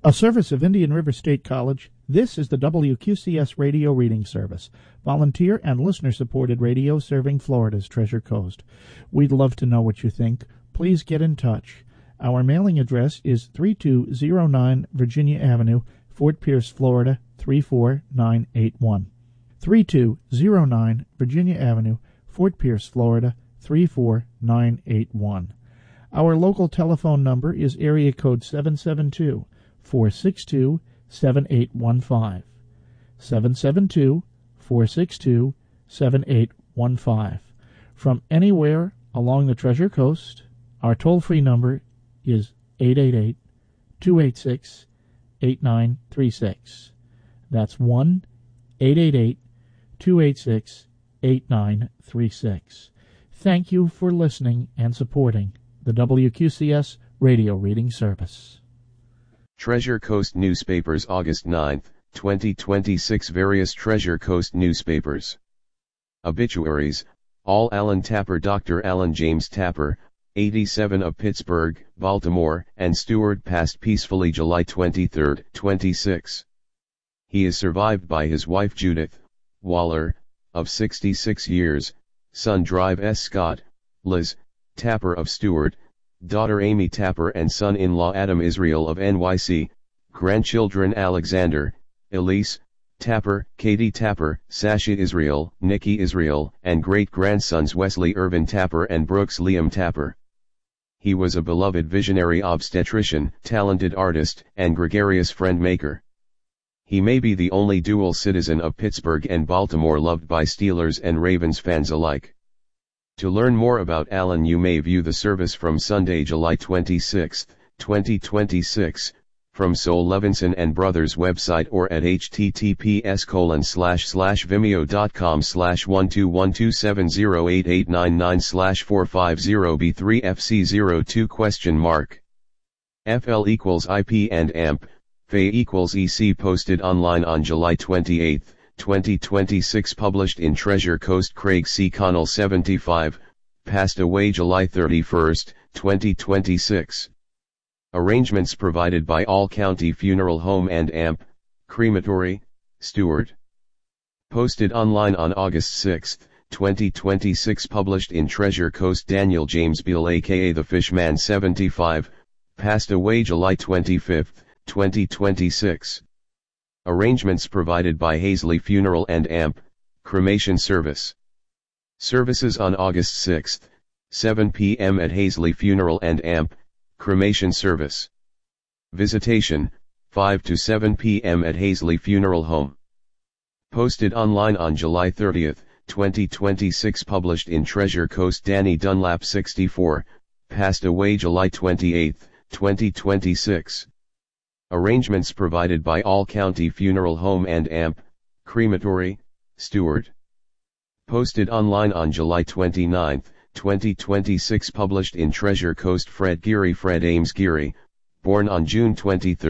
A service of Indian River State College, this is the WQCS Radio Reading Service, volunteer and listener-supported radio serving Florida's Treasure Coast. We'd love to know what you think. Please get in touch. Our mailing address is 3209 Virginia Avenue, Fort Pierce, Florida, 34981. 3209 Virginia Avenue, Fort Pierce, Florida, 34981. Our local telephone number is area code 772-462-7815. 772-462-7815. From anywhere along the Treasure Coast, our toll-free number is 888-286-8936. That's 1-888-286-8936. Thank you for listening and supporting the WQCS Radio Reading Service. Treasure Coast Newspapers, August 9, 2026. Various Treasure Coast newspapers. Obituaries. All Alan Tapper. Dr. Alan James Tapper, 87, of Pittsburgh, Baltimore, and Stewart, passed peacefully July 23, 26. He is survived by his wife Judith Waller, of 66 years, son Drive S. Scott, Liz Tapper of Stewart, daughter Amy Tapper, and son-in-law Adam Israel of NYC, grandchildren Alexander, Elise Tapper, Katie Tapper, Sasha Israel, Nikki Israel, and great-grandsons Wesley Irvin Tapper and Brooks Liam Tapper. He was a beloved visionary obstetrician, talented artist, and gregarious friend-maker. He may be the only dual citizen of Pittsburgh and Baltimore loved by Steelers and Ravens fans alike. To learn more about Alan, you may view the service from Sunday, July 26, 2026, from Sol Levinson and Brothers website or at https://vimeo.com/12127088999/450B3FC02 ? FL equals IP and AMP, FA equals EC. Posted online on July 28, 2026. Published in Treasure Coast. Craig C. Connell, 75, passed away July 31, 2026. Arrangements provided by All County Funeral Home and AMP, Crematory, Stewart. Posted online on August 6, 2026. Published in Treasure Coast. Daniel James Beal, aka The Fishman, 75, passed away July 25, 2026. Arrangements provided by Hazley Funeral and AMP, Cremation Service. Services on August 6, 7 p.m. at Hazley Funeral and AMP, Cremation Service. Visitation, 5 to 7 p.m. at Hazley Funeral Home. Posted online on July 30, 2026. Published in Treasure Coast. Danny Dunlap, 64, passed away July 28, 2026. Arrangements provided by All County Funeral Home and AMP, Crematory, Stewart. Posted online on July 29, 2026. Published in Treasure Coast. Fred Geary, Fred Ames Geary, born on June 23,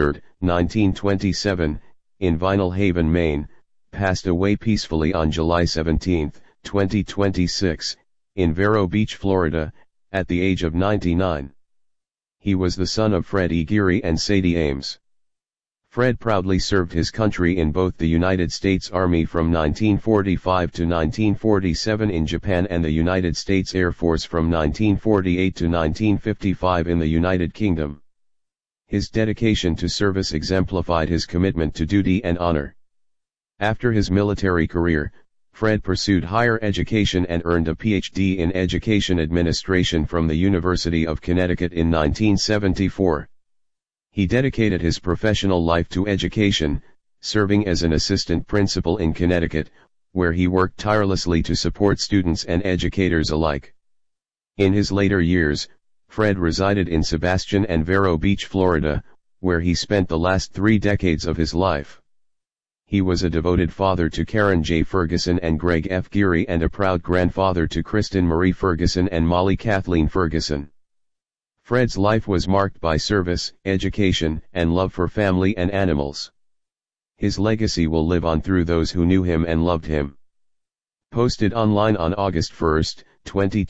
1927, in Vinyl Haven, Maine, passed away peacefully on July 17, 2026, in Vero Beach, Florida, at the age of 99. He was the son of Fred E. Geary and Sadie Ames. Fred proudly served his country in both the United States Army from 1945 to 1947 in Japan and the United States Air Force from 1948 to 1955 in the United Kingdom. His dedication to service exemplified his commitment to duty and honor. After his military career, Fred pursued higher education and earned a Ph.D. in Education Administration from the University of Connecticut in 1974. He dedicated his professional life to education, serving as an assistant principal in Connecticut, where he worked tirelessly to support students and educators alike. In his later years, Fred resided in Sebastian and Vero Beach, Florida, where he spent the last 3 decades of his life. He was a devoted father to Karen J. Ferguson and Greg F. Geary and a proud grandfather to Kristen Marie Ferguson and Molly Kathleen Ferguson. Fred's life was marked by service, education, and love for family and animals. His legacy will live on through those who knew him and loved him. Posted online on August 1,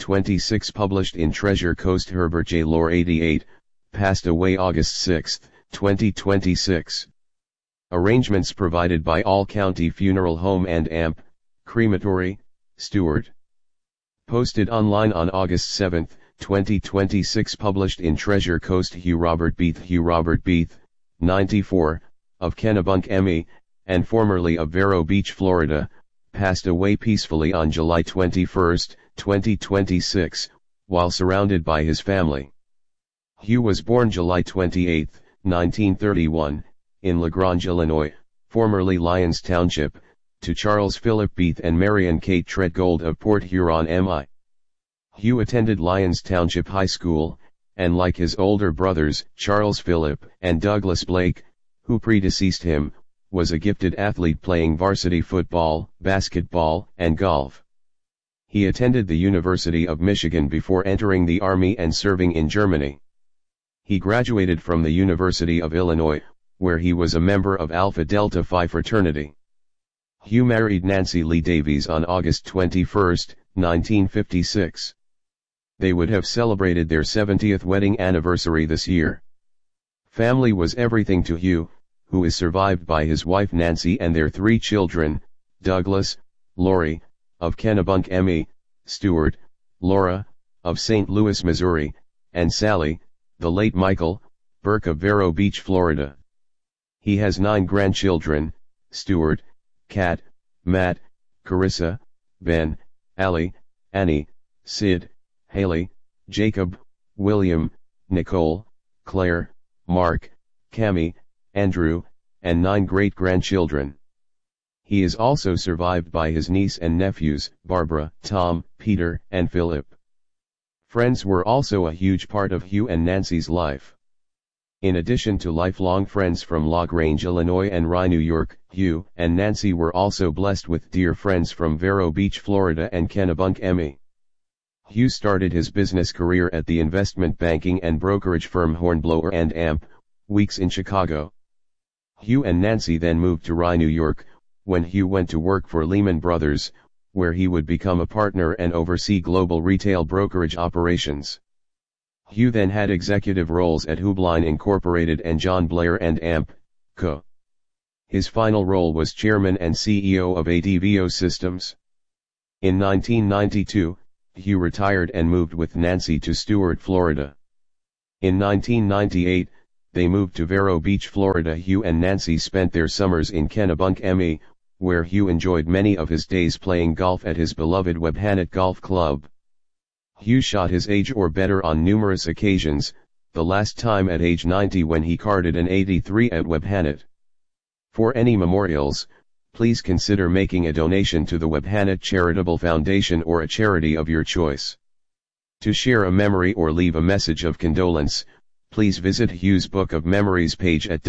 2026. Published in Treasure Coast. Herbert J. Lohr, 88, passed away August 6, 2026. Arrangements provided by All County Funeral Home and AMP, Crematory, Stuart. Posted online on August 7, 2026. Published in Treasure Coast. Hugh Robert Beath, 94, of Kennebunk, ME, and formerly of Vero Beach, Florida, passed away peacefully on July 21, 2026, while surrounded by his family. Hugh was born July 28, 1931, in LaGrange, Illinois, formerly Lyons Township, to Charles Philip Beath and Marion Kate Treadgold of Port Huron, MI. Hugh attended Lyons Township High School, and like his older brothers, Charles Philip and Douglas Blake, who predeceased him, was a gifted athlete playing varsity football, basketball, and golf. He attended the University of Michigan before entering the Army and serving in Germany. He graduated from the University of Illinois, where he was a member of Alpha Delta Phi fraternity. Hugh married Nancy Lee Davies on August 21, 1956. They would have celebrated their 70th wedding anniversary this year. Family was everything to Hugh, who is survived by his wife Nancy and their 3 children, Douglas, Lori, of Kennebunk, ME, Stuart, Laura, of St. Louis, Missouri, and Sally, the late Michael, Burke of Vero Beach, Florida. He has 9 grandchildren: Stuart, Kat, Matt, Carissa, Ben, Allie, Annie, Sid, Haley, Jacob, William, Nicole, Claire, Mark, Cammie, Andrew, and 9 great-grandchildren. He is also survived by his niece and nephews, Barbara, Tom, Peter, and Philip. Friends were also a huge part of Hugh and Nancy's life. In addition to lifelong friends from LaGrange, Illinois and Rye, New York, Hugh and Nancy were also blessed with dear friends from Vero Beach, Florida and Kennebunk, ME. Hugh started his business career at the investment banking and brokerage firm Hornblower and AMP, Weeks in Chicago. Hugh and Nancy then moved to Rye, New York, when Hugh went to work for Lehman Brothers, where he would become a partner and oversee global retail brokerage operations. Hugh then had executive roles at Hubline Incorporated and John Blair and AMP, Co. His final role was chairman and CEO of ADVO Systems. In 1992, Hugh retired and moved with Nancy to Stuart, Florida. In 1998, they moved to Vero Beach, Florida. Hugh and Nancy spent their summers in Kennebunk, ME, where Hugh enjoyed many of his days playing golf at his beloved Webhannet Golf Club. Hugh shot his age or better on numerous occasions, the last time at age 90 when he carded an 83 at Webhannet. For any memorials, please consider making a donation to the Webhannet Charitable Foundation or a charity of your choice. To share a memory or leave a message of condolence, please visit Hugh's Book of Memories page at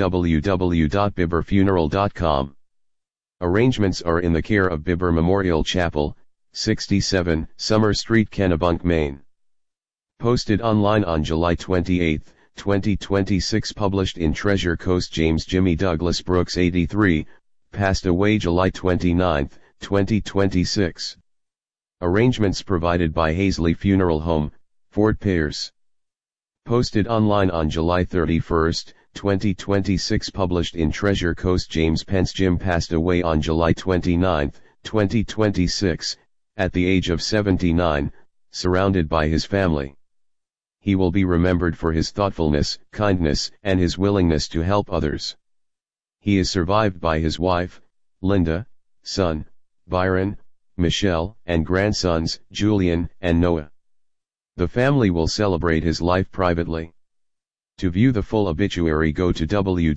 www.bibberfuneral.com. Arrangements are in the care of Bibber Memorial Chapel, 67 Summer Street, Kennebunk, Maine. Posted online on July 28, 2026. Published in Treasure Coast. James Jimmy Douglas Brooks, 83, passed away July 29, 2026. Arrangements provided by Hazley Funeral Home, Fort Pierce. Posted online on July 31, 2026. Published in Treasure Coast. James Pence Jim passed away on July 29, 2026, at the age of 79, surrounded by his family. He will be remembered for his thoughtfulness, kindness, and his willingness to help others. He is survived by his wife, Linda, son, Byron, Michelle, and grandsons, Julian and Noah. The family will celebrate his life privately. To view the full obituary, go to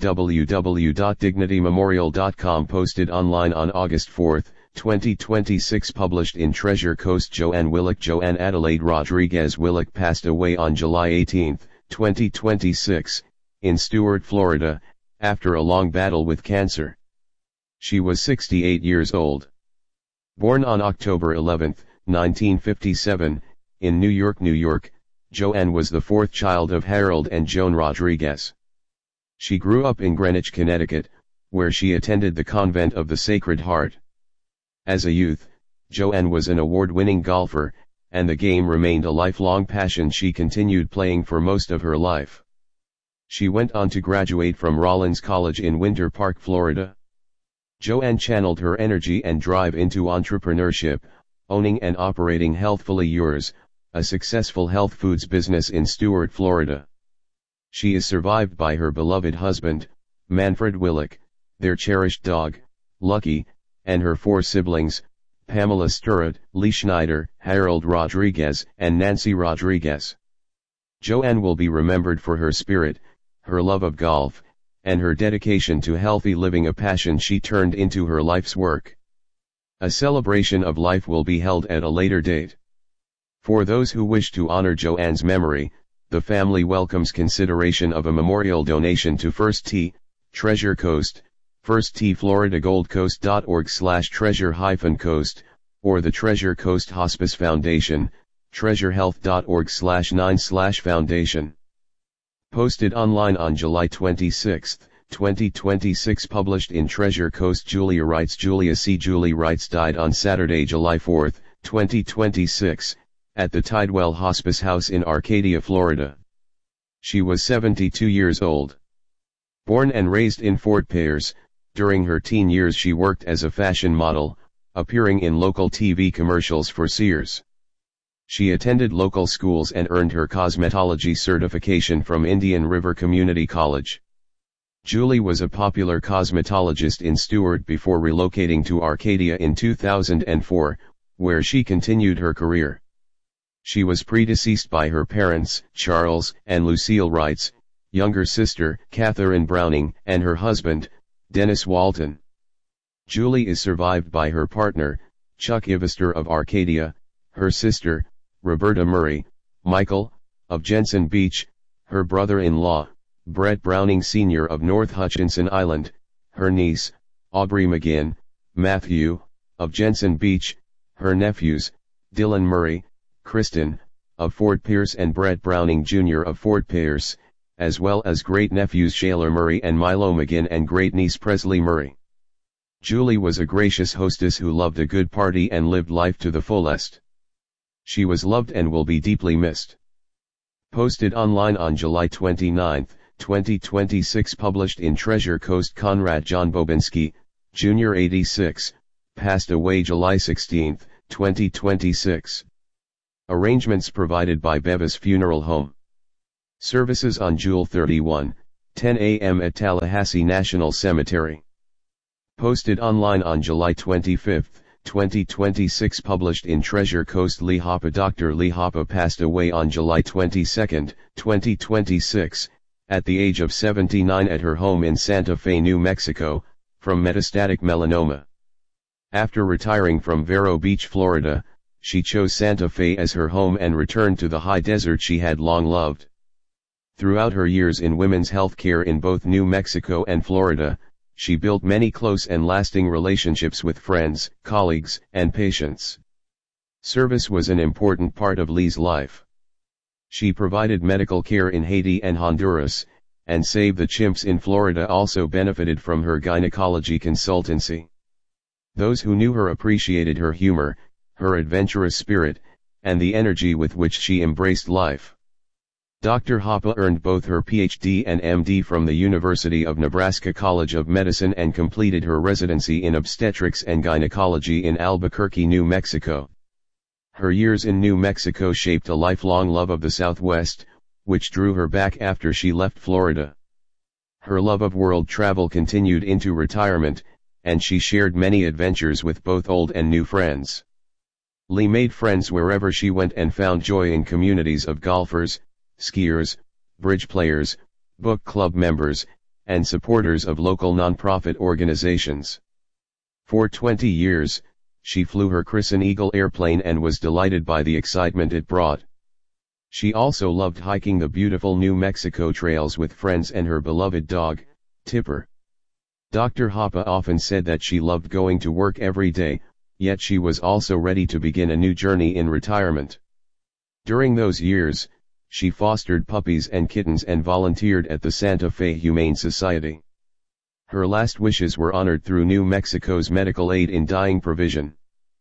www.dignitymemorial.com. Posted online on August 4, 2026. Published in Treasure Coast. Joanne Willock Joanne Adelaide Rodriguez Willock passed away on July 18, 2026, in Stuart, Florida, after a long battle with cancer. She was 68 years old. Born on October 11, 1957, in New York, New York, Joanne was the 4th child of Harold and Joan Rodriguez. She grew up in Greenwich, Connecticut, where she attended the Convent of the Sacred Heart. As a youth, Joanne was an award-winning golfer, and the game remained a lifelong passion she continued playing for most of her life. She went on to graduate from Rollins College in Winter Park, Florida. Joanne channeled her energy and drive into entrepreneurship, owning and operating Healthfully Yours, a successful health foods business in Stuart, Florida. She is survived by her beloved husband, Manfred Willick, their cherished dog, Lucky, and her 4 siblings, Pamela Sturrett, Lee Schneider, Harold Rodriguez, and Nancy Rodriguez. Joanne will be remembered for her spirit, her love of golf, and her dedication to healthy living, a passion she turned into her life's work. A celebration of life will be held at a later date. For those who wish to honor Joanne's memory, the family welcomes consideration of a memorial donation to First Tee, Treasure Coast, First Tee Florida goldcoast.org/treasure-coast, or the Treasure Coast Hospice Foundation, treasurehealth.org/9/foundation. Posted online on July 26, 2026. Published in Treasure Coast. Julia writes. Julia C. Julie writes died on Saturday, July 4, 2026, at the Tidewell Hospice House in Arcadia, Florida. She was 72 years old. Born and raised in Fort Pierce, during her teen years she worked as a fashion model, appearing in local TV commercials for Sears. She attended local schools and earned her cosmetology certification from Indian River Community College. Julie was a popular cosmetologist in Stuart before relocating to Arcadia in 2004, where she continued her career. She was predeceased by her parents, Charles and Lucille Wrights, younger sister, Catherine Browning, and her husband, Dennis Walton. Julie is survived by her partner, Chuck Ivester of Arcadia, her sister, Roberta Murray, Michael, of Jensen Beach, her brother-in-law, Brett Browning Sr. of North Hutchinson Island, her niece, Aubrey McGinn, Matthew, of Jensen Beach, her nephews, Dylan Murray, Kristen, of Fort Pierce, and Brett Browning Jr. of Fort Pierce, as well as great-nephews Shaler Murray and Milo McGinn and great-niece Presley Murray. Julie was a gracious hostess who loved a good party and lived life to the fullest. She was loved and will be deeply missed. Posted online on July 29, 2026. Published in Treasure Coast. Conrad John Bobinski, Jr. 86, passed away July 16, 2026. Arrangements provided by Bevis Funeral Home. Services on June 31, 10 a.m. at Tallahassee National Cemetery. Posted online on July 25, 2026. Published in Treasure Coast. Lee Hoppe. Dr. Lee Hoppe passed away on July 22, 2026, at the age of 79 at her home in Santa Fe, New Mexico, from metastatic melanoma. After retiring from Vero Beach, Florida, she chose Santa Fe as her home and returned to the high desert she had long loved. Throughout her years in women's health care in both New Mexico and Florida, she built many close and lasting relationships with friends, colleagues, and patients. Service was an important part of Lee's life. She provided medical care in Haiti and Honduras, and Save the Chimps in Florida also benefited from her gynecology consultancy. Those who knew her appreciated her humor, her adventurous spirit, and the energy with which she embraced life. Dr. Hoppe earned both her PhD and MD from the University of Nebraska College of Medicine and completed her residency in obstetrics and gynecology in Albuquerque, New Mexico. Her years in New Mexico shaped a lifelong love of the Southwest, which drew her back after she left Florida. Her love of world travel continued into retirement, and she shared many adventures with both old and new friends. Lee made friends wherever she went and found joy in communities of golfers, skiers, bridge players, book club members, and supporters of local nonprofit organizations. For 20 years, she flew her Crescent Eagle airplane and was delighted by the excitement it brought. She also loved hiking the beautiful New Mexico trails with friends and her beloved dog, Tipper. Dr. Hoppe often said that she loved going to work every day, yet she was also ready to begin a new journey in retirement. During those years, she fostered puppies and kittens and volunteered at the Santa Fe Humane Society. Her last wishes were honored through New Mexico's medical aid in dying provision.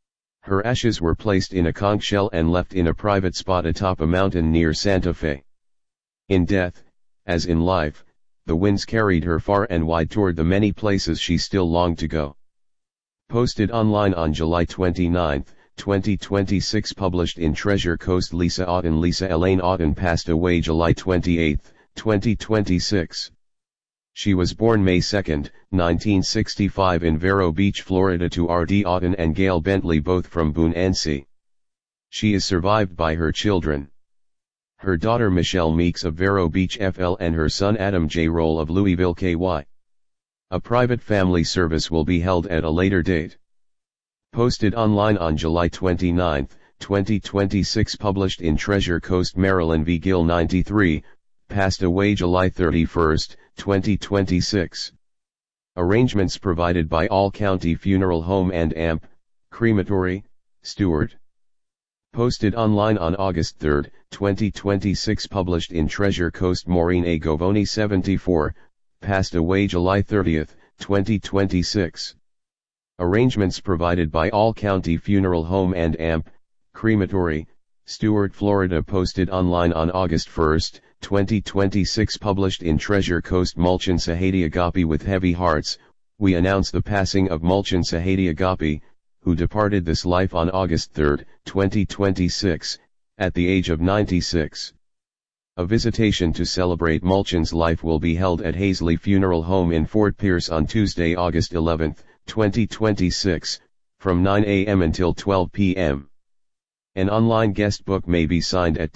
Her ashes were placed in a conch shell and left in a private spot atop a mountain near Santa Fe. In death, as in life, the winds carried her far and wide toward the many places she still longed to go. Posted online on July 29, 2026. Published in Treasure Coast. Lisa Otten. Lisa Elaine Otten passed away July 28, 2026. She was born May 2, 1965 in Vero Beach, Florida to R.D. Otten and Gail Bentley, both from Boone, NC. She is survived by her children. Her daughter Michelle Meeks of Vero Beach, FL, and her son Adam J. Roll of Louisville, KY. A private family service will be held at a later date. Posted online on July 29, 2026. Published in Treasure Coast. Marilyn V. Gill 93, passed away July 31, 2026. Arrangements provided by All County Funeral Home and AMP, Crematory, Stewart. Posted online on August 3, 2026. Published in Treasure Coast. Maureen A. Govoni 74, passed away July 30, 2026. Arrangements provided by All County Funeral Home and AMP, Crematory, Stewart, Florida. Posted online on August 1, 2026. Published in Treasure Coast. Mulchan Sahadi Agapi. With heavy hearts, we announce the passing of Mulchan Sahadi Agapi, who departed this life on August 3, 2026, at the age of 96. A visitation to celebrate Mulchan's life will be held at Hazley Funeral Home in Fort Pierce on Tuesday, August 11, 2026, from 9 a.m. until 12 p.m. An online guest book may be signed at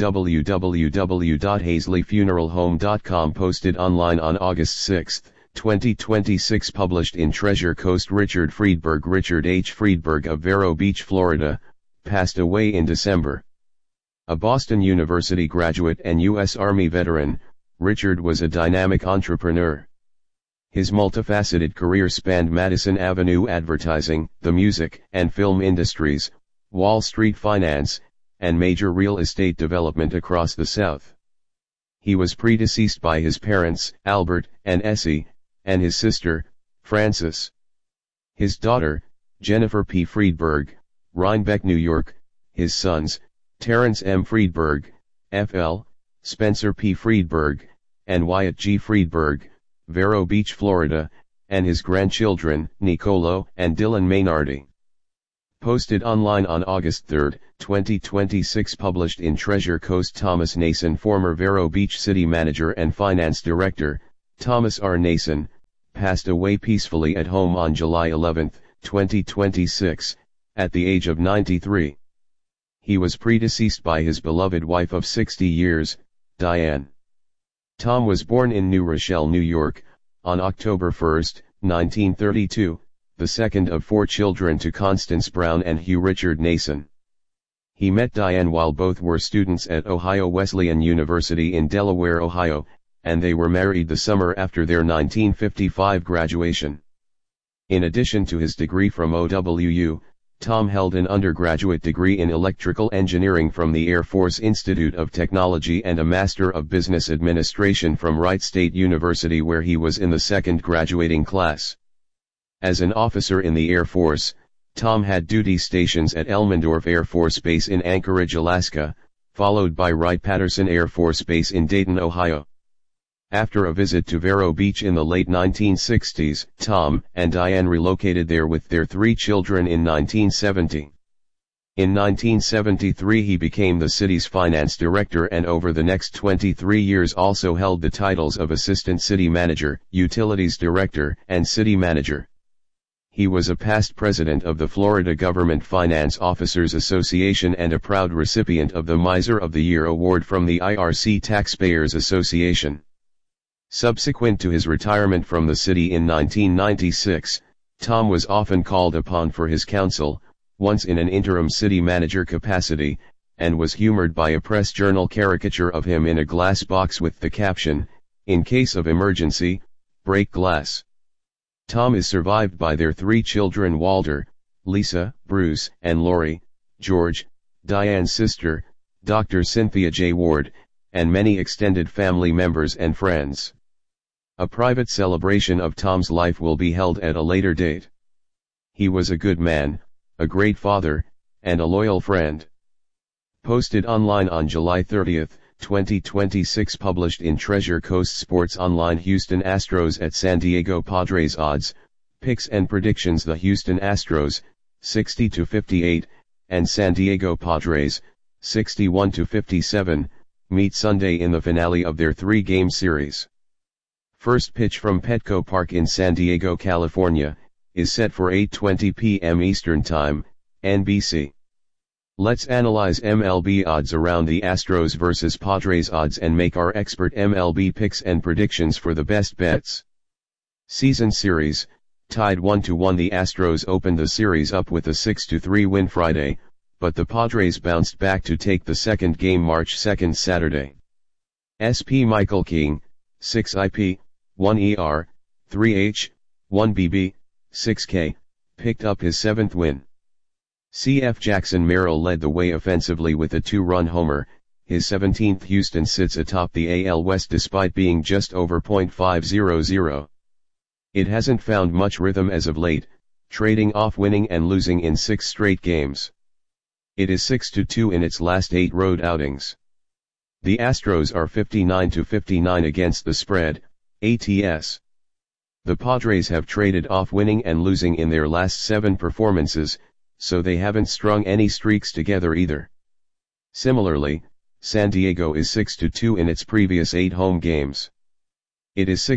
www.hazleyfuneralhome.com. Posted online on August 6, 2026. Published in Treasure Coast. Richard Friedberg. Richard H. Friedberg of Vero Beach, Florida, passed away in December. A Boston University graduate and U.S. Army veteran, Richard was a dynamic entrepreneur. His multifaceted career spanned Madison Avenue advertising, the music and film industries, Wall Street finance, and major real estate development across the South. He was predeceased by his parents, Albert and Essie, and his sister, Frances. His daughter, Jennifer P. Friedberg, Rhinebeck, New York, his sons, Terrence M. Friedberg, FL, Spencer P. Friedberg, and Wyatt G. Friedberg, Vero Beach, Florida, and his grandchildren, Nicolo and Dylan Maynardi. Posted online on August 3, 2026. Published in Treasure Coast. Thomas Nason. Former Vero Beach City Manager and Finance Director, Thomas R. Nason, passed away peacefully at home on July 11, 2026, at the age of 93. He was predeceased by his beloved wife of 60 years, Diane. Tom was born in New Rochelle, New York, on October 1, 1932, the second of 4 children to Constance Brown and Hugh Richard Nason. He met Diane while both were students at Ohio Wesleyan University in Delaware, Ohio, and they were married the summer after their 1955 graduation. In addition to his degree from OWU, Tom held an undergraduate degree in electrical engineering from the Air Force Institute of Technology and a Master of Business Administration from Wright State University, where he was in the second graduating class. As an officer in the Air Force, Tom had duty stations at Elmendorf Air Force Base in Anchorage, Alaska, followed by Wright-Patterson Air Force Base in Dayton, Ohio. After a visit to Vero Beach in the late 1960s, Tom and Diane relocated there with their 3 children in 1970. In 1973 he became the city's finance director and over the next 23 years also held the titles of Assistant City Manager, Utilities Director, and City Manager. He was a past president of the Florida Government Finance Officers Association and a proud recipient of the Miser of the Year award from the IRC Taxpayers Association. Subsequent to his retirement from the city in 1996, Tom was often called upon for his counsel, once in an interim city manager capacity, and was humored by a press journal caricature of him in a glass box with the caption, "In case of emergency, break glass." Tom is survived by their 3 children: Walter, Lisa, Bruce, and Lori, George, Diane's sister, Dr. Cynthia J. Ward, and many extended family members and friends. A private celebration of Tom's life will be held at a later date. He was a good man, a great father, and a loyal friend. Posted online on July 30, 2026 published in Treasure Coast Sports Online. Houston Astros at San Diego Padres. Odds, picks and predictions. The Houston Astros, 60-58, and San Diego Padres, 61-57, meet Sunday in the finale of their three-game series. First pitch from Petco Park in San Diego, California, is set for 8:20 p.m. Eastern Time, NBC. Let's analyze MLB odds around the Astros vs Padres odds and make our expert MLB picks and predictions for the best bets. Season series, tied 1-1. The Astros opened the series up with a 6-3 win Friday, but the Padres bounced back to take the second game March 2 Saturday. SP Michael King, 6 IP, 1 ER, 3 H, 1 BB, 6 K, picked up his seventh win. CF Jackson Merrill led the way offensively with a 2-run homer. His 17th. Houston sits atop the AL West despite being just over .500. It hasn't found much rhythm as of late, trading off winning and losing in 6 straight games. It is 6-2 in its last 8 road outings. The Astros are 59-59 against the spread, ATS. The Padres have traded off winning and losing in their last 7 performances, so they haven't strung any streaks together either. Similarly, San Diego is 6-2 in its previous 8 home games. It is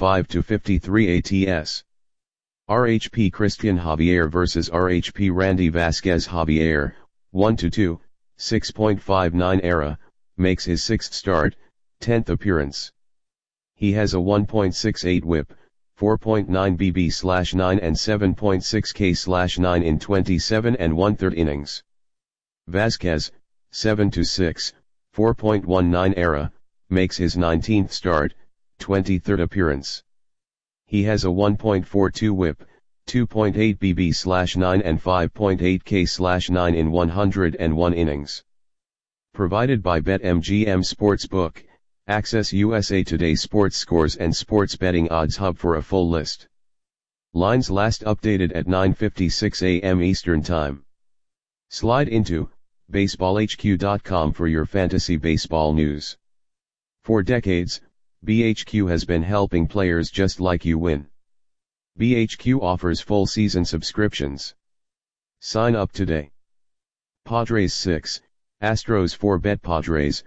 65-53 ATS. RHP Christian Javier vs RHP Randy Vasquez. Javier, 1-2, 6.59 ERA, makes his 6th start, 10th appearance. He has a 1.68 whip, 4.9 BB/9 and 7.6 K/9 in 27 1/3 innings. Vasquez, 7-6, 4.19 ERA, makes his 19th start, 23rd appearance. He has a 1.42 whip, 2.8 BB/9 and 5.8 K/9 in 101 innings. Provided by BetMGM Sportsbook. Access USA Today sports scores and sports betting odds hub for a full list. Lines last updated at 9:56 a.m. Eastern Time. Slide into baseballhq.com for your fantasy baseball news. For decades, BHQ has been helping players just like you win. BHQ offers full season subscriptions. Sign up today. Padres 6, Astros 4. Bet Padres,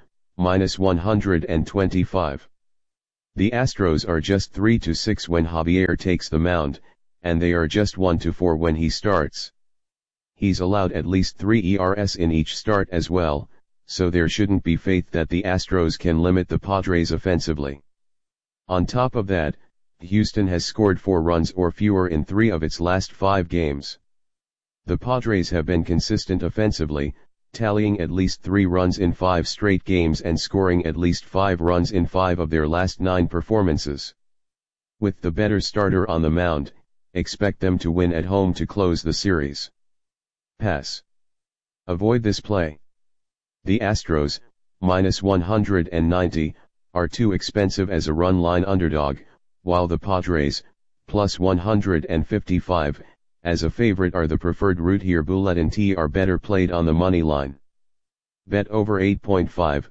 -125. The Astros are just 3-6 when Javier takes the mound, and they are just 1-4 when he starts. He's allowed at least 3 ERS in each start as well, so there shouldn't be faith that the Astros can limit the Padres offensively. On top of that, Houston has scored 4 runs or fewer in 3 of its last 5 games. The Padres have been consistent offensively, tallying at least 3 runs in 5 straight games and scoring at least 5 runs in 5 of their last 9 performances. With the better starter on the mound, expect them to win at home to close the series. Pass. Avoid this play. The Astros, -190, are too expensive as a run line underdog, while the Padres, +155, as a favorite are the preferred route here. Bullet and T are better played on the money line. Bet over 8.5,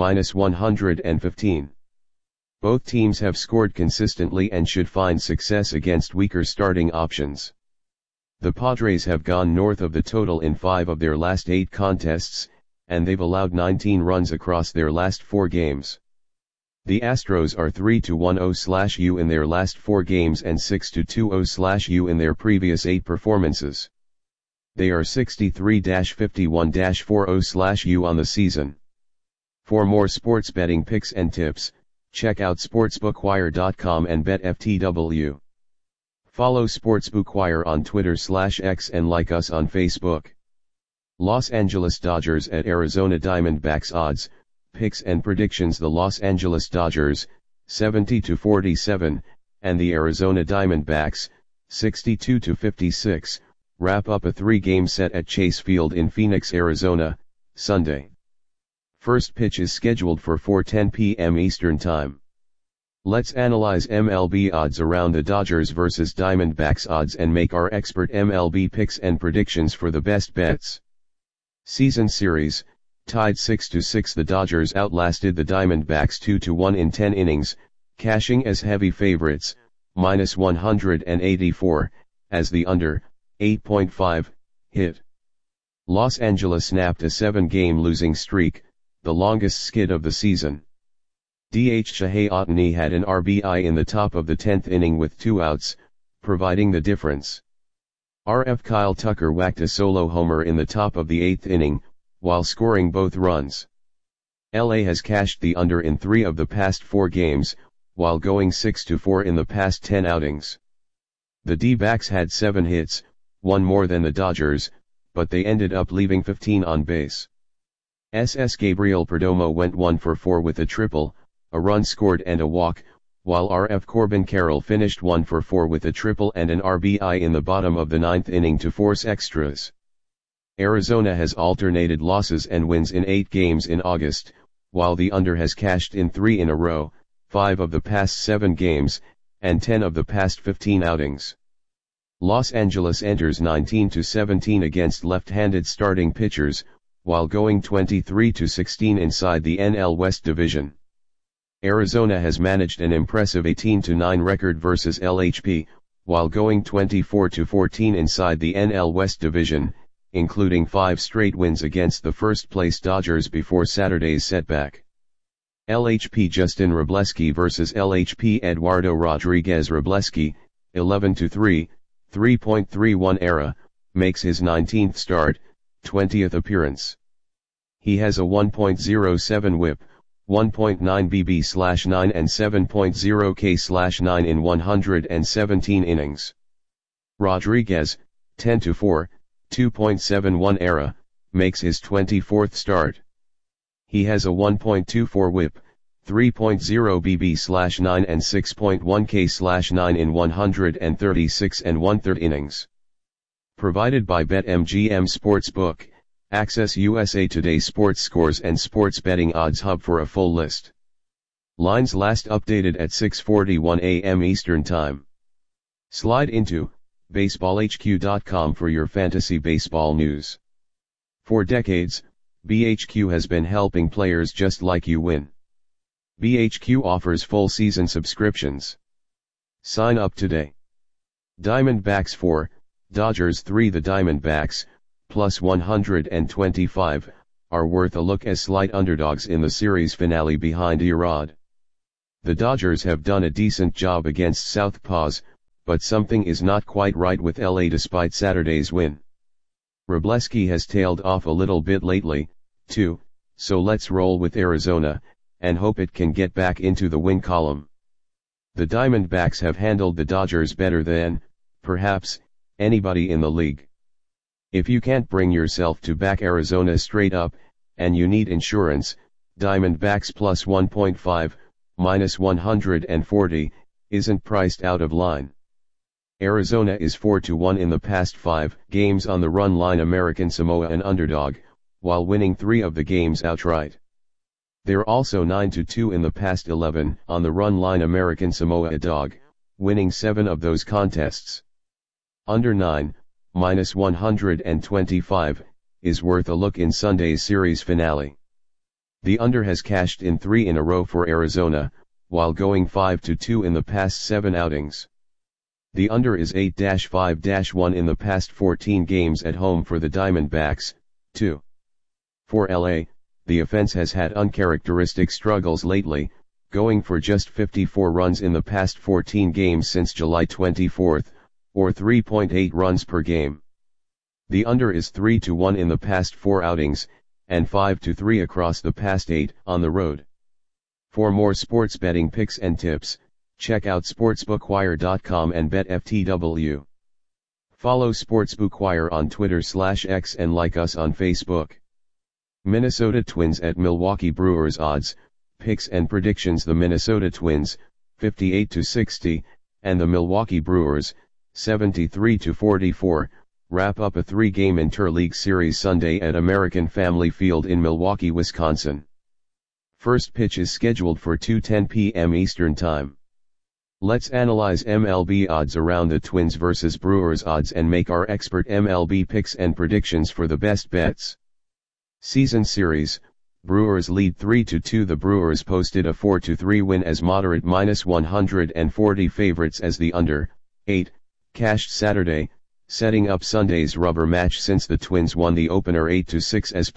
-115. Both teams have scored consistently and should find success against weaker starting options. The Padres have gone north of the total in 5 of their last 8 contests, and they've allowed 19 runs across their last 4 games. The Astros are 3-10/U in their last 4 games and 6-20/U in their previous 8 performances. They are 63-51-40/U on the season. For more sports betting picks and tips, check out sportsbookwire.com and BetFTW. Follow Sportsbookwire on Twitter/X and like us on Facebook. Los Angeles Dodgers at Arizona Diamondbacks. Odds, picks and predictions. The Los Angeles Dodgers, 70-47, and the Arizona Diamondbacks, 62-56, wrap up a 3-game set at Chase Field in Phoenix, Arizona, Sunday. First pitch is scheduled for 4:10 p.m. Eastern Time. Let's analyze MLB odds around the Dodgers vs Diamondbacks odds and make our expert MLB picks and predictions for the best bets. Season series, Tied 6-6, the Dodgers outlasted the Diamondbacks 2-1 in 10 innings, cashing as heavy favorites, -184, as the under, 8.5, hit. Los Angeles snapped a 7-game losing streak, the longest skid of the season. DH Shohei Ohtani had an RBI in the top of the 10th inning with 2 outs, providing the difference. RF Kyle Tucker whacked a solo homer in the top of the 8th inning, while scoring both runs. LA has cashed the under in 3 of the past 4 games, while going 6-4 in the past 10 outings. The D-backs had 7 hits, 1 more than the Dodgers, but they ended up leaving 15 on base. SS Gabriel Perdomo went 1 for 4 with a triple, a run scored and a walk, while RF Corbin Carroll finished 1 for 4 with a triple and an RBI in the bottom of the 9th inning to force extras. Arizona has alternated losses and wins in 8 games in August, while the under has cashed in 3 in a row, 5 of the past 7 games, and 10 of the past 15 outings. Los Angeles enters 19-17 against left-handed starting pitchers, while going 23-16 inside the NL West Division. Arizona has managed an impressive 18-9 record versus LHP, while going 24-14 inside the NL West Division, including 5 straight wins against the first-place Dodgers before Saturday's setback. LHP Justin Wroblewski versus LHP Eduardo Rodriguez. Wroblewski, 11-3, 3.31 ERA, makes his 19th start, 20th appearance. He has a 1.07 whip, 1.9 BB/9 and 7.0 K/9 in 117 innings. Rodriguez, 10-4, 2.71 ERA, makes his 24th start. He has a 1.24 whip, 3.0 BB/9 and 6.1 K/9 in 136 1/3 innings. Provided by BetMGM Sportsbook, access USA Today sports scores and sports betting odds hub for a full list. Lines last updated at 6:41 a.m. Eastern Time. Slide into BaseballHQ.com for your fantasy baseball news. For decades, BHQ has been helping players just like you win. BHQ offers full season subscriptions. Sign up today. Diamondbacks 4, Dodgers 3. The Diamondbacks, plus 125, are worth a look as slight underdogs in the series finale behind Erod. The Dodgers have done a decent job against Southpaws, but something is not quite right with LA despite Saturday's win. Wroblewski has tailed off a little bit lately, too, so let's roll with Arizona, and hope it can get back into the win column. The Diamondbacks have handled the Dodgers better than, perhaps, anybody in the league. If you can't bring yourself to back Arizona straight up, and you need insurance, Diamondbacks plus 1.5, minus 140, isn't priced out of line. Arizona is 4-1 in the past 5 games on the run line. American Samoa an underdog, while winning 3 of the games outright. They're also 9-2 in the past 11 on the run line. American Samoa a dog, winning 7 of those contests. Under 9, minus 125, is worth a look in Sunday's series finale. The under has cashed in 3 in a row for Arizona, while going 5-2 in the past 7 outings. The under is 8-5-1 in the past 14 games at home for the Diamondbacks, too. For LA, the offense has had uncharacteristic struggles lately, going for just 54 runs in the past 14 games since July 24, or 3.8 runs per game. The under is 3-1 in the past 4 outings, and 5-3 across the past 8 on the road. For more sports betting picks and tips, check out sportsbookwire.com and BetFTW. Follow Sportsbookwire on Twitter/X and like us on Facebook. Minnesota Twins at Milwaukee Brewers. Odds, picks and predictions. The Minnesota Twins, 58-60, and the Milwaukee Brewers, 73-44, wrap up a 3-game interleague series Sunday at American Family Field in Milwaukee, Wisconsin. First pitch is scheduled for 2:10 p.m. Eastern Time. Let's analyze MLB odds around the Twins vs. Brewers odds and make our expert MLB picks and predictions for the best bets. Season series, Brewers lead 3-2. The Brewers posted a 4-3 win as moderate -140 favorites as the under, 8, cashed Saturday, setting up Sunday's rubber match since the Twins won the opener 8-6 as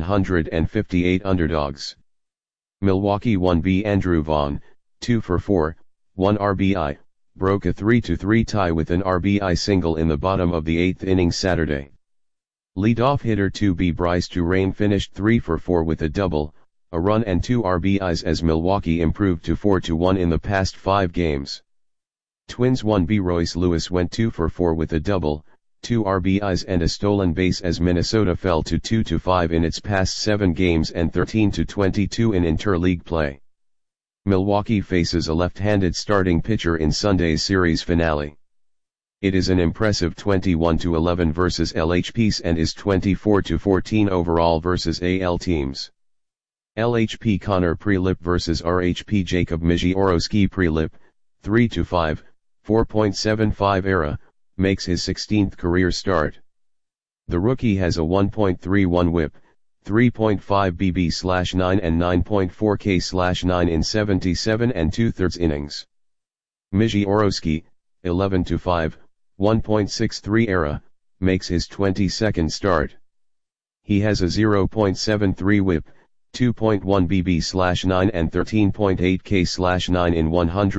+158 underdogs. Milwaukee 1B Andrew Vaughn, 2 for 4, 1 RBI, broke a 3-3 tie with an RBI single in the bottom of the 8th inning Saturday. Leadoff hitter 2B Bryce Turang finished 3 for 4 with a double, a run and 2 RBIs as Milwaukee improved to 4-1 in the past 5 games. Twins 1B Royce Lewis went 2 for 4 with a double, 2 RBIs and a stolen base as Minnesota fell to 2-5 in its past 7 games and 13-22 in interleague play. Milwaukee faces a left-handed starting pitcher in Sunday's series finale. It is an impressive 21-11 versus LHPs and is 24-14 overall versus AL teams. LHP Connor Prielipp versus RHP Jacob Misiorowski. Prielipp, 3-5, 4.75 ERA, makes his 16th career start. The rookie has a 1.31 whip, 3.5 BB/9 and 9.4 K/9 in 77 2/3 innings. Misiorowski, 11-5, 1.63 ERA, makes his 22nd start. He has a 0.73 whip, 2.1 BB/9 and 13.8 K/9 in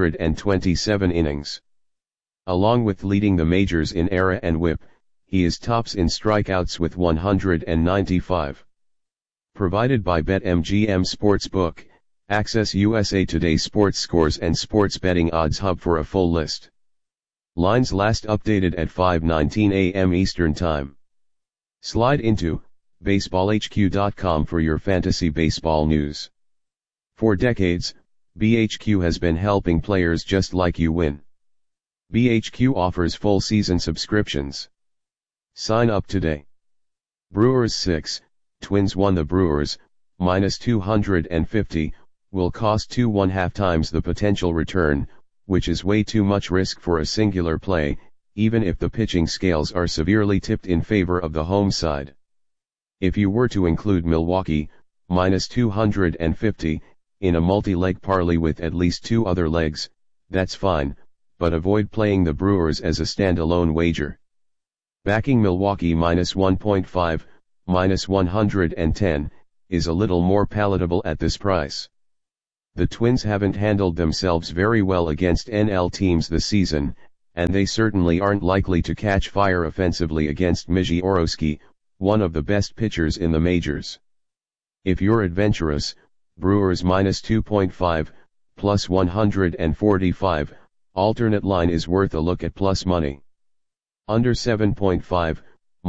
127 innings. Along with leading the majors in ERA and whip, he is tops in strikeouts with 195. Provided by BetMGM Sportsbook, access USA Today sports scores and sports betting odds hub for a full list. Lines last updated at 5:19 a.m. Eastern Time. Slide into baseballhq.com for your fantasy baseball news. For decades, BHQ has been helping players just like you win. BHQ offers full season subscriptions. Sign up today. Brewers 6, Twins 1. The Brewers, -250, will cost 2.5 times the potential return, which is way too much risk for a singular play, even if the pitching scales are severely tipped in favor of the home side. If you were to include Milwaukee, -250, in a multi-leg parlay with at least 2 other legs, that's fine, but avoid playing the Brewers as a standalone wager. Backing Milwaukee -1.5, -110, is a little more palatable at this price. The Twins haven't handled themselves very well against NL teams this season, and they certainly aren't likely to catch fire offensively against Misiorowski, one of the best pitchers in the majors. If you're adventurous, Brewers -2.5, +145, alternate line is worth a look at plus money. Under 7.5,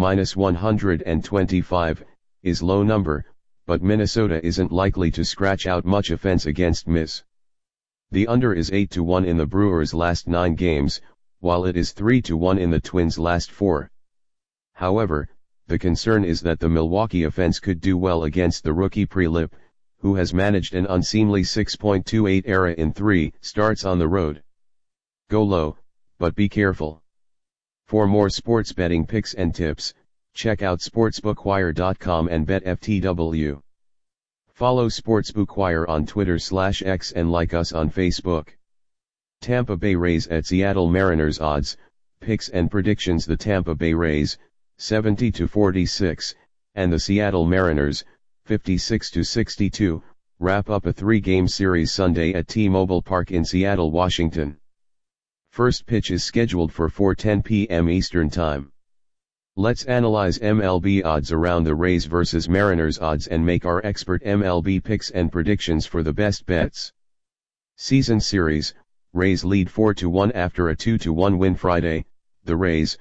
-125, is low number, but Minnesota isn't likely to scratch out much offense against Miss. The under is 8-1 in the Brewers' last 9 games, while it is 3-1 in the Twins' last 4. However, the concern is that the Milwaukee offense could do well against the rookie Prielipp, who has managed an unseemly 6.28 ERA in 3 starts on the road. Go low, but be careful. For more sports betting picks and tips, check out sportsbookwire.com and BetFTW. Follow Sportsbookwire on Twitter/X and like us on Facebook. Tampa Bay Rays at Seattle Mariners. Odds, picks and predictions. The Tampa Bay Rays, 70-46, and the Seattle Mariners, 56-62, wrap up a 3-game series Sunday at T-Mobile Park in Seattle, Washington. First pitch is scheduled for 4:10 p.m. Eastern Time. Let's analyze MLB odds around the Rays vs Mariners odds and make our expert MLB picks and predictions for the best bets. Season series, Rays lead 4-1 after a 2-1 win Friday. The Rays,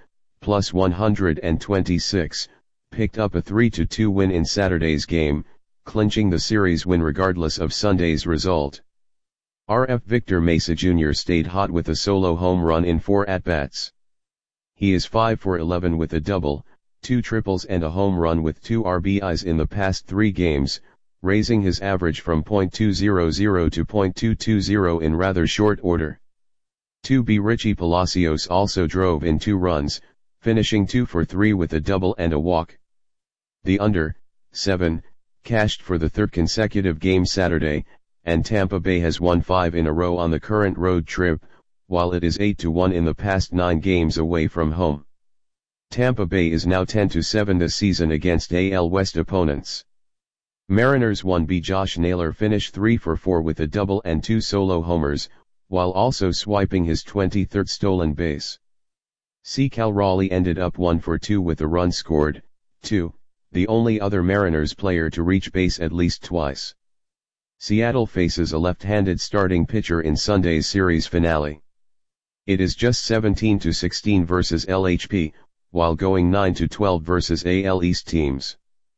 +126, picked up a 3-2 win in Saturday's game, clinching the series win regardless of Sunday's result. RF Victor Mesa Jr. stayed hot with a solo home run in 4 at-bats. He is 5 for 11 with a double, 2 triples and a home run with 2 RBIs in the past 3 games, raising his average from .200 to .220 in rather short order. 2B Richie Palacios also drove in 2 runs, finishing 2 for 3 with a double and a walk. The under, 7, cashed for the third consecutive game Saturday, and Tampa Bay has won 5 in a row on the current road trip, while it is 8-1 in the past 9 games away from home. Tampa Bay is now 10-7 this season against AL West opponents. Mariners 1B Josh Naylor finished 3 for 4 with a double and 2 solo homers, while also swiping his 23rd stolen base. Cal Raleigh ended up 1 for 2 with a run scored, 2, the only other Mariners player to reach base at least twice. Seattle faces a left-handed starting pitcher in Sunday's series finale. It is just 17-16 versus LHP, while going 9-12 versus AL East teams.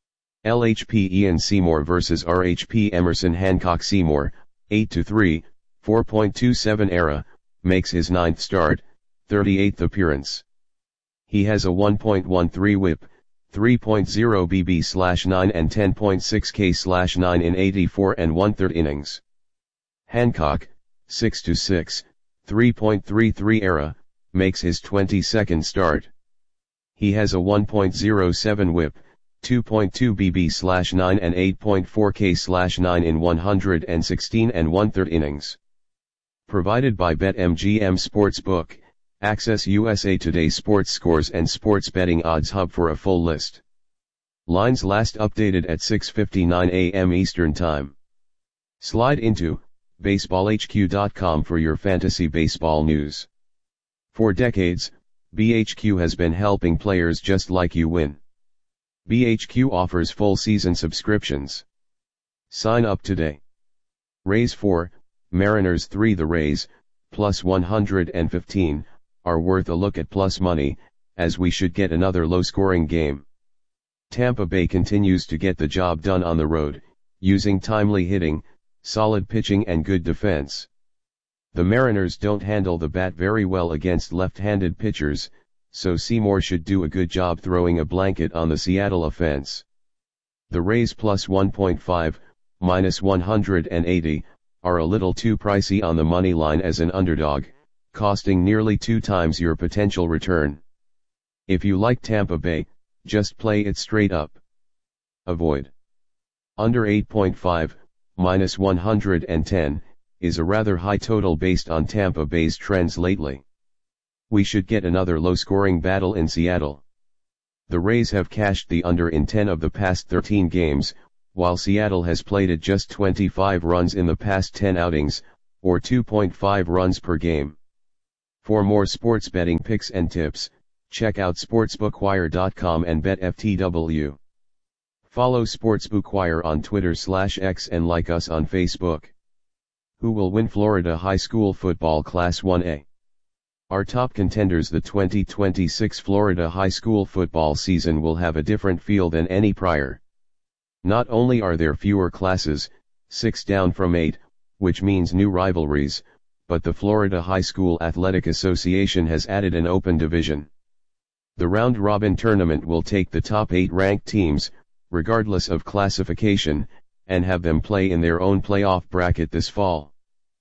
LHP Ian Seymour versus RHP Emerson Hancock Seymour, 8-3, 4.27 ERA, makes his 9th start, 38th appearance. He has a 1.13 whip, 3.0 BB/9 and 10.6 K/9 in 84 1/3 innings. Hancock, 6-6, 3.33 ERA, makes his 22nd start. He has a 1.07 whip, 2.2 BB/9 and 8.4 K/9 in 116 1/3 innings. Provided by BetMGM Sportsbook, access USA Today sports scores and sports betting odds hub for a full list. Lines last updated at 6:59 a.m. Eastern Time. Slide into baseballhq.com for your fantasy baseball news. For decades, BHQ has been helping players just like you win. BHQ offers full season subscriptions. Sign up today. Rays 4, Mariners 3. The Rays, plus 115, are worth a look at plus money, as we should get another low-scoring game. Tampa Bay continues to get the job done on the road, using timely hitting, solid pitching and good defense. The Mariners don't handle the bat very well against left-handed pitchers, so Seymour should do a good job throwing a blanket on the Seattle offense. The Rays plus 1.5, minus 180, are a little too pricey on the money line as an underdog, costing nearly 2 times your potential return. If you like Tampa Bay, just play it straight up. Avoid. Under 8.5, minus 110, is a rather high total based on Tampa Bay's trends lately. We should get another low-scoring battle in Seattle. The Rays have cashed the under in 10 of the past 13 games, while Seattle has played at just 25 runs in the past 10 outings, or 2.5 runs per game. For more sports betting picks and tips, check out sportsbookwire.com and BetFTW. Follow Sportsbookwire on Twitter/X and like us on Facebook. Who will win Florida High School Football Class 1A? Our top contenders. The 2026 Florida High School football season will have a different feel than any prior. Not only are there fewer classes, 6 down from 8, which means new rivalries, but the Florida High School Athletic Association has added an open division. The round-robin tournament will take the top 8 ranked teams, regardless of classification, and have them play in their own playoff bracket this fall.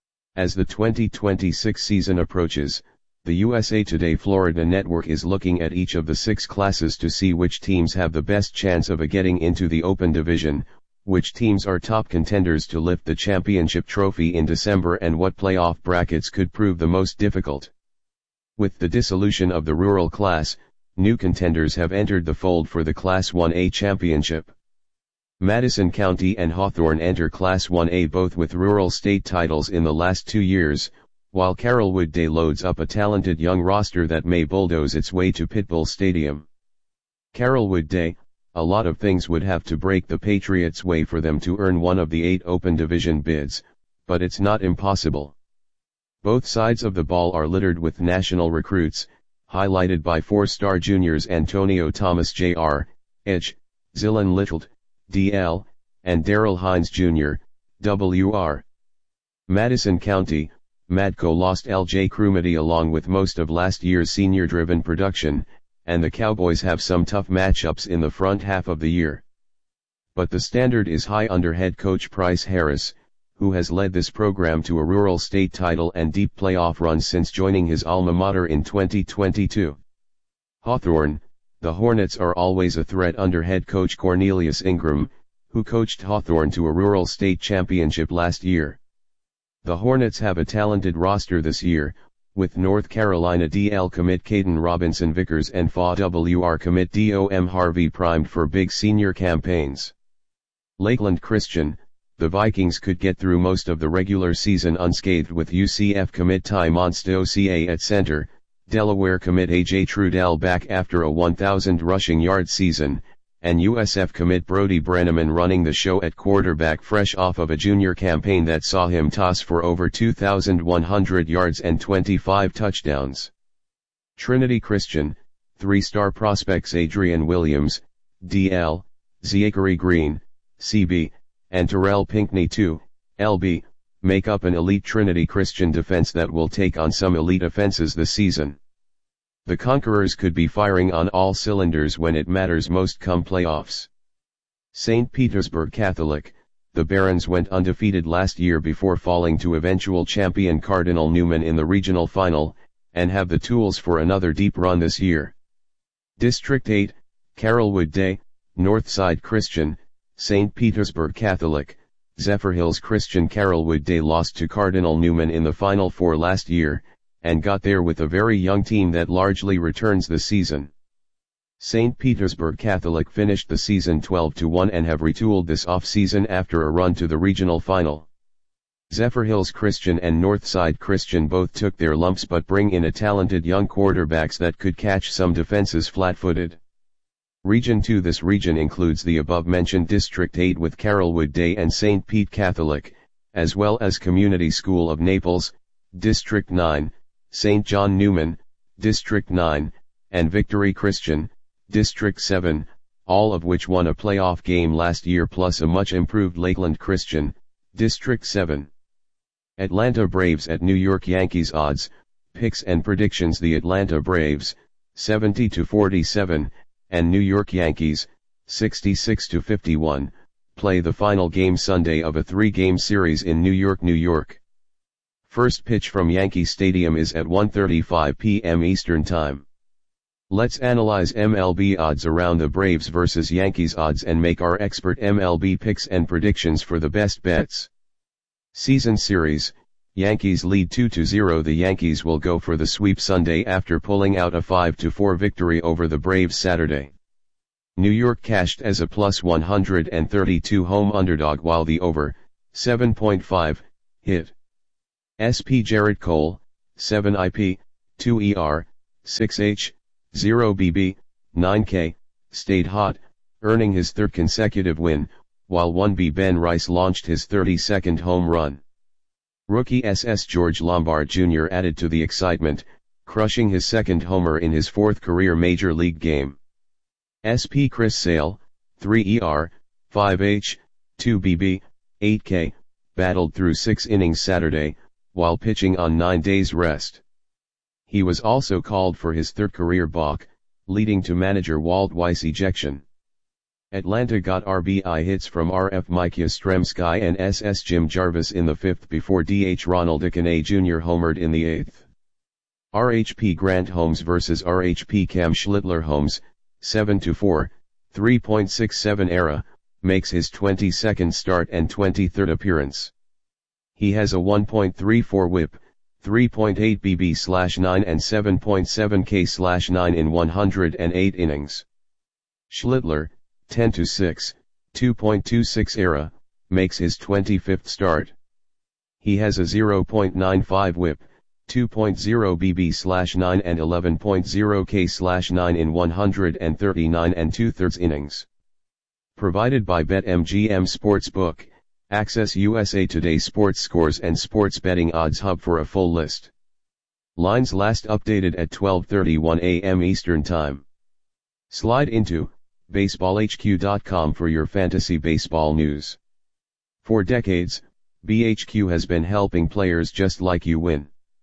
As the 2026 season approaches, the USA Today Florida Network is looking at each of the 6 classes to see which teams have the best chance of getting into the open division, which teams are top contenders to lift the championship trophy in December, and what playoff brackets could prove the most difficult. With the dissolution of the rural class, new contenders have entered the fold for the Class 1A championship. Madison County and Hawthorne enter Class 1A both with rural state titles in the last 2 years, while Carrollwood Day loads up a talented young roster that may bulldoze its way to Pitbull Stadium. Carrollwood Day, a lot of things would have to break the Patriots' way for them to earn one of the 8 open division bids, but it's not impossible. Both sides of the ball are littered with national recruits, highlighted by 4-star juniors Antonio Thomas Jr., Edge, Zillan Little, DL, and Darrell Hines Jr., WR. Madison County, Madco lost LJ Crumity along with most of last year's senior-driven production, and the Cowboys have some tough matchups in the front half of the year. But the standard is high under head coach Bryce Harris, who has led this program to a rural state title and deep playoff runs since joining his alma mater in 2022. Hawthorne, The Hornets are always a threat under head coach Cornelius Ingram, who coached Hawthorne to a rural state championship last year. The Hornets have a talented roster this year, with North Carolina DL commit Caden Robinson Vickers and FAW commit DOM Harvey primed for big senior campaigns. Lakeland Christian, the Vikings could get through most of the regular season unscathed with UCF commit Ty Monstoca at center, Delaware commit AJ Trudell back after a 1,000 rushing yard season, and USF commit Brody Brenneman running the show at quarterback fresh off of a junior campaign that saw him toss for over 2,100 yards and 25 touchdowns. Trinity Christian, 3-star prospects Adrian Williams, DL, Zachary Green, CB, and Terrell Pinkney 2, LB, make up an elite Trinity Christian defense that will take on some elite offenses this season. The Conquerors could be firing on all cylinders when it matters most come playoffs. St. Petersburg Catholic, the Barons went undefeated last year before falling to eventual champion Cardinal Newman in the regional final, and have the tools for another deep run this year. District 8, Carrollwood Day, Northside Christian, St. Petersburg Catholic, Zephyrhills Christian. Carrollwood Day lost to Cardinal Newman in the Final Four last year, and got there with a very young team that largely returns this season. St. Petersburg Catholic finished the season 12-1 and have retooled this off-season after a run to the regional final. Zephyrhills Christian and Northside Christian both took their lumps but bring in a talented young quarterbacks that could catch some defenses flat-footed. Region 2. This region includes the above-mentioned District 8 with Carrollwood Day and St. Pete Catholic, as well as Community School of Naples, District 9, St. John Newman, District 9, and Victory Christian, District 7, all of which won a playoff game last year plus a much improved Lakeland Christian, District 7. Atlanta Braves at New York Yankees. Odds, picks and predictions. The Atlanta Braves, 70-47, and New York Yankees, 66-51, play the final game Sunday of a 3-game series in New York, New York. First pitch from Yankee Stadium is at 1:35 p.m. Eastern Time. Let's analyze MLB odds around the Braves versus Yankees odds and make our expert MLB picks and predictions for the best bets. Season series, Yankees lead 2-0. The Yankees will go for the sweep Sunday after pulling out a 5-4 victory over the Braves Saturday. New York cashed as a plus 132 home underdog while the over, 7.5, hit. SP Jarrett Cole, 7 IP, 2 ER, 6H, 0 BB, 9K, stayed hot, earning his third consecutive win, while 1B Ben Rice launched his 32nd home run. Rookie SS George Lombard Jr. added to the excitement, crushing his second homer in his fourth career major league game. SP Chris Sale, 3 ER, 5H, 2 BB, 8K, battled through 6 innings Saturday, while pitching on 9 days rest. He was also called for his third career balk, leading to manager Walt Weiss ejection. Atlanta got RBI hits from RF Mike Yastrzemski and SS Jim Jarvis in the 5th before DH Ronald Acuna Jr. homered in the 8th. RHP Grant Holmes vs RHP Cam Schlittler. Holmes, 7-4, 3.67 ERA, makes his 22nd start and 23rd appearance. He has a 1.34 whip, 3.8 BB/9 and 7.7 K/9 in 108 innings. Schlittler, 10-6, 2.26 ERA, makes his 25th start. He has a 0.95 whip, 2.0 BB/9 and 11.0 K/9 in 139 2/3 innings. Provided by BetMGM Sportsbook, access USA Today sports scores and sports betting odds hub for a full list. Lines last updated at 12:31 a.m. Eastern Time. Slide into BaseballHQ.com for your fantasy baseball news. For decades, BHQ has been helping players just like you win.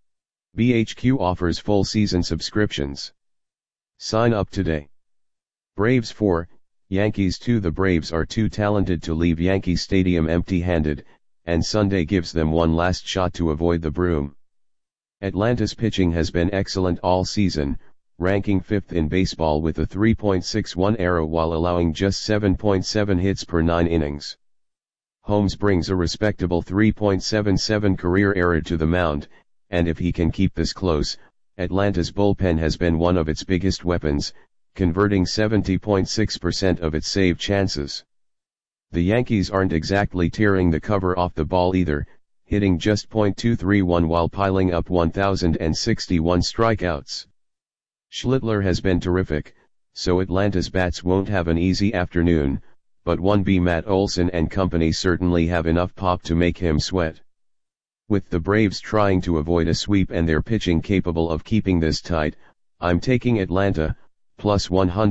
BHQ offers full season subscriptions. Sign up today. Braves 4, Yankees 2. The Braves are too talented to leave Yankee Stadium empty-handed, and Sunday gives them one last shot to avoid the broom. Atlanta's pitching has been excellent all season, ranking 5th in baseball with a 3.61 ERA while allowing just 7.7 hits per 9 innings. Holmes brings a respectable 3.77 career ERA to the mound, and if he can keep this close, Atlanta's bullpen has been one of its biggest weapons, converting 70.6% of its save chances. The Yankees aren't exactly tearing the cover off the ball either, hitting just .231 while piling up 1,061 strikeouts. Schlittler has been terrific, so Atlanta's bats won't have an easy afternoon, but 1B Matt Olson and company certainly have enough pop to make him sweat. With the Braves trying to avoid a sweep and their pitching capable of keeping this tight, I'm taking Atlanta, plus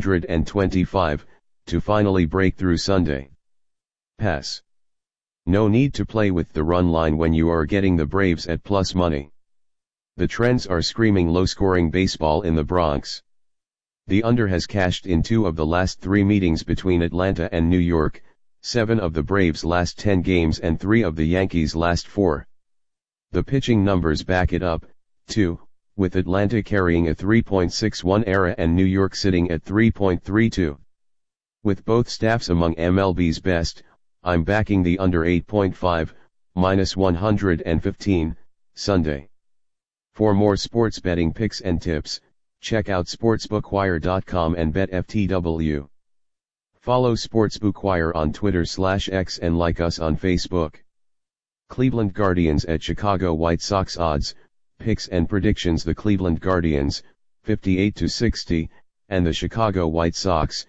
125, to finally break through Sunday. Pass. No need to play with the run line when you are getting the Braves at plus money. The trends are screaming low-scoring baseball in the Bronx. The under has cashed in 2 of the last 3 meetings between Atlanta and New York, 7 of the Braves' last 10 games and 3 of the Yankees' last 4. The pitching numbers back it up, too, with Atlanta carrying a 3.61 ERA and New York sitting at 3.32. With both staffs among MLB's best, I'm backing the under 8.5, minus 115, Sunday. For more sports betting picks and tips, check out sportsbookwire.com and BetFTW. Follow Sportsbookwire on Twitter/X and like us on Facebook. Cleveland Guardians at Chicago White Sox odds, picks and predictions. The Cleveland Guardians, 58-60, and the Chicago White Sox,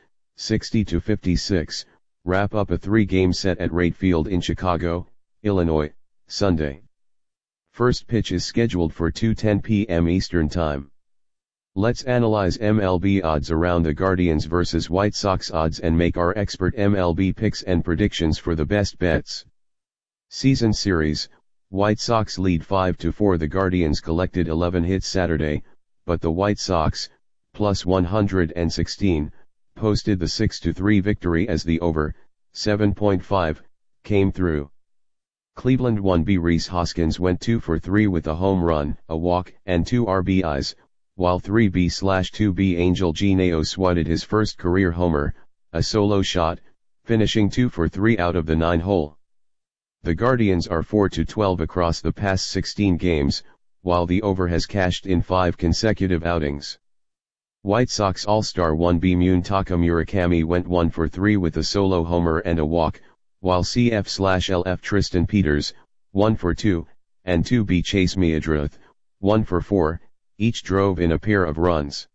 60-56, wrap up a 3-game set at Wright Field in Chicago, Illinois, Sunday. First pitch is scheduled for 2:10 p.m. Eastern Time. Let's analyze MLB odds around the Guardians versus White Sox odds and make our expert MLB picks and predictions for the best bets. Season series, White Sox lead 5-4. The Guardians collected 11 hits Saturday, but the White Sox, plus 116, posted the 6-3 victory as the over, 7.5, came through. Cleveland 1B Rhys Hoskins went 2 for 3 with a home run, a walk, and 2 RBIs, while 3B/2B Angel Genao swatted his first career homer, a solo shot, finishing 2 for 3 out of the 9-hole. The Guardians are 4-12 across the past 16 games, while the over has cashed in 5 consecutive outings. White Sox All-Star 1B Muntaka Murakami went 1 for 3 with a solo homer and a walk, while CF/LF Tristan Peters, 1 for 2, and 2B Chase Meadroth, 1 for 4, each drove in a pair of runs.